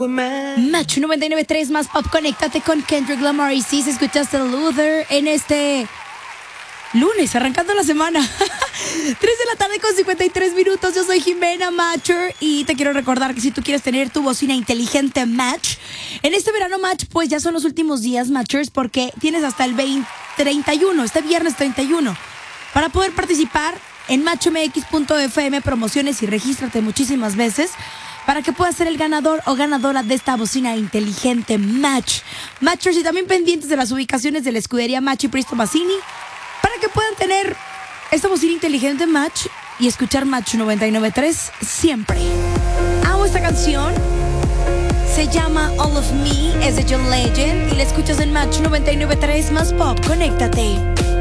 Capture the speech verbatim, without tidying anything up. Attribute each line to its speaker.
Speaker 1: Match noventa y nueve punto tres más pop. Conéctate con Kendrick Lamar y sí, se escuchaste Luther en este lunes, arrancando la semana. tres de la tarde con cincuenta y tres minutos. Yo soy Jimena Matcher y te quiero recordar que si tú quieres tener tu bocina inteligente Match, en este verano Match, pues ya son los últimos días Matchers, porque tienes hasta el veinte, treinta y uno, este viernes treinta y uno, para poder participar en match m x punto f m promociones y regístrate muchísimas veces para que puedas ser el ganador o ganadora de esta bocina inteligente Match. Matchers, y también pendientes de las ubicaciones de la escudería Match y Pristo Mazzini para que puedan tener esta bocina inteligente Match y escuchar Match noventa y nueve punto tres siempre. Amo esta canción. Se llama All of Me, es de John Legend y la escuchas en Match noventa y nueve punto tres más pop. Conéctate.